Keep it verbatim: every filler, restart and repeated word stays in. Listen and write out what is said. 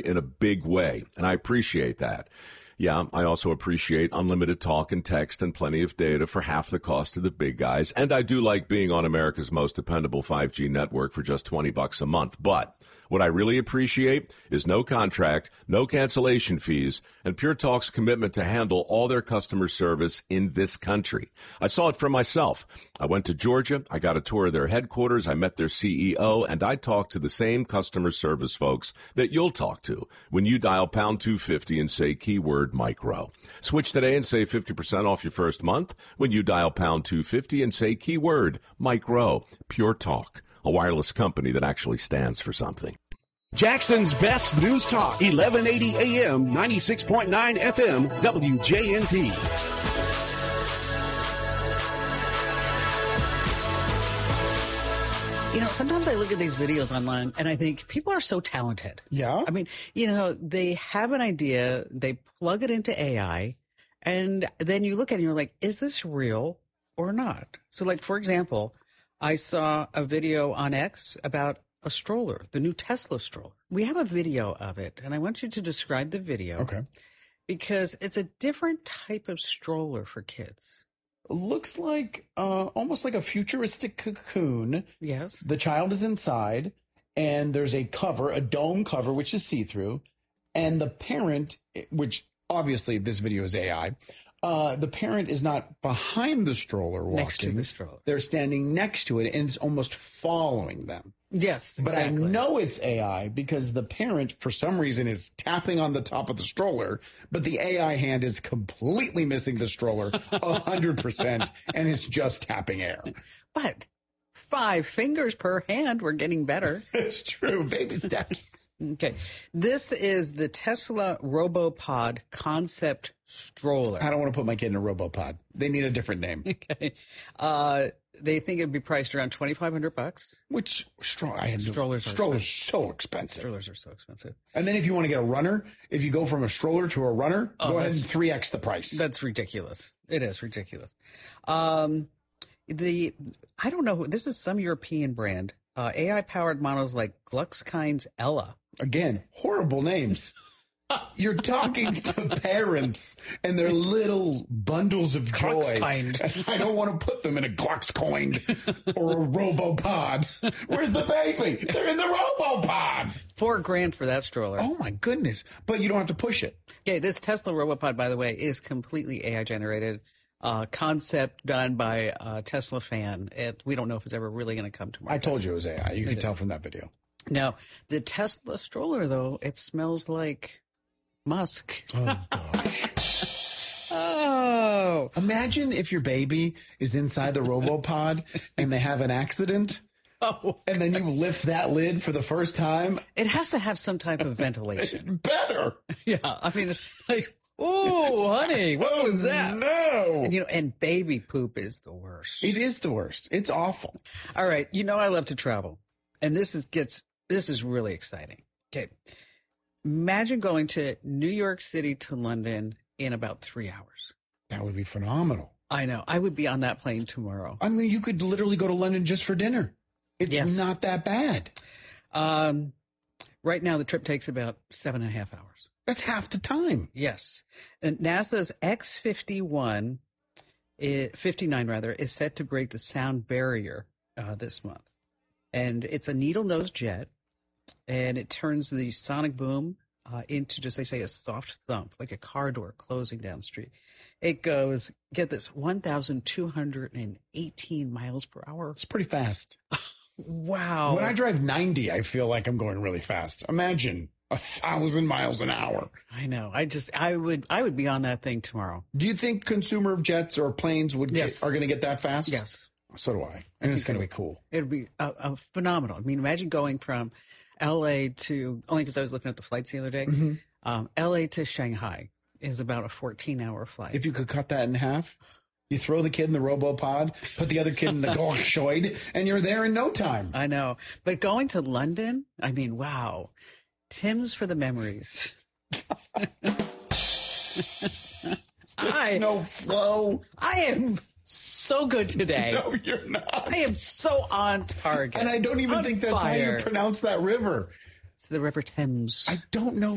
in a big way, and I appreciate that. Yeah, I also appreciate unlimited talk and text and plenty of data for half the cost of the big guys. And I do like being on America's most dependable five G network for just twenty bucks a month. But what I really appreciate is no contract, no cancellation fees, and Pure Talk's commitment to handle all their customer service in this country. I saw it for myself. I went to Georgia, I got a tour of their headquarters, I met their C E O, and I talked to the same customer service folks that you'll talk to when you dial pound two fifty and say keyword micro. Switch today and save fifty percent off your first month when you dial pound two fifty and say keyword micro. Pure Talk, a wireless company that actually stands for something. Jackson's best news talk, eleven eighty A M, ninety-six point nine F M, W J N T. You know, sometimes I look at these videos online and I think people are so talented. Yeah. I mean, you know, they have an idea, they plug it into A I, and then you look at it and you're like, is this real or not? So, like, for example, I saw a video on X about a stroller, the new Tesla stroller. We have a video of it, and I want you to describe the video. Okay. Because it's a different type of stroller for kids. Looks like uh, almost like a futuristic cocoon. Yes. The child is inside, and there's a cover, a dome cover, which is see-through. And the parent, which obviously this video is A I, uh, the parent is not behind the stroller walking. Next to the stroller. They're standing next to it, and it's almost following them. Yes, exactly. But I know it's A I because the parent, for some reason, is tapping on the top of the stroller, but the A I hand is completely missing the stroller one hundred percent, and it's just tapping air. But five fingers per hand, we're getting better. It's true. Baby steps. Okay. This is the Tesla RoboPod concept stroller. I don't want to put my kid in a RoboPod. They need a different name. Okay. Uh, they think it'd be priced around twenty-five hundred bucks. Which stro- I had strollers? No, are strollers expensive. so expensive. Strollers are so expensive. And then if you want to get a runner, if you go from a stroller to a runner, Oh, go ahead that's- and three X the price. That's ridiculous. It is ridiculous. Um, the I don't know. This is some European brand. Uh, A I powered models like Gluckskind's Ella. Again, horrible names. You're talking to parents and their little bundles of joy. Gluckskind. I don't want to put them in a Gluckskind or a RoboPod. Where's the baby? They're in the RoboPod. Four grand for that stroller. Oh my goodness. But you don't have to push it. Okay, this Tesla RoboPod, by the way, is completely A I generated. Uh, concept done by a Tesla fan. It, we don't know if it's ever really going to come to market. I told you it was A I. You could tell from that video. Now, the Tesla stroller, though, it smells like musk. Oh, gosh. Oh. Imagine if your baby is inside the RoboPod and they have an accident. Oh. And then you lift that lid for the first time. It has to have some type of ventilation. Better. Yeah. I mean, it's like, oh, honey, what was that? No. And, you know, and baby poop is the worst. It is the worst. It's awful. All right. You know, I love to travel. And this is gets, this is really exciting. Okay. Imagine going to New York City to London in about three hours. That would be phenomenal. I know. I would be on that plane tomorrow. I mean, you could literally go to London just for dinner. It's Yes. not that bad. Um, right now, the trip takes about seven and a half hours. That's half the time. Yes. And NASA's X fifty-one, i- fifty-nine rather, is set to break the sound barrier uh, this month. And it's a needle-nose jet, and it turns the sonic boom uh, into just, they say, a soft thump, like a car door closing down the street. It goes, get this, one thousand two hundred eighteen miles per hour. It's pretty fast. Wow. When I drive ninety, I feel like I'm going really fast. Imagine a thousand miles an hour. I know. I just, I would, I would be on that thing tomorrow. Do you think consumer of jets or planes would Yes. get, are going to get that fast? Yes. So do I. And it's going to be cool. It'd be uh, uh, phenomenal. I mean, imagine going from L A to, only because I was looking at the flights the other day, Mm-hmm. um, L A to Shanghai is about a fourteen hour flight. If you could cut that in half, you throw the kid in the RoboPod, put the other kid in the Gluckschoid, and you're there in no time. I know. But going to London, I mean, wow. Tim's for the memories. I, no flow. I am so good today. No, you're not. I am so on target. And I don't even On think that's fire. how you pronounce that river. It's the River Thames. I don't know